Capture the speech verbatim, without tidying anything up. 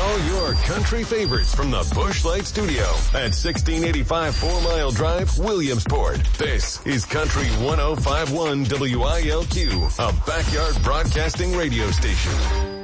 all your country favorites from the Busch Light Studio at sixteen eighty-five Four Mile Drive, Williamsport. This is Country one oh five point one W I L Q, a backyard broadcasting radio station.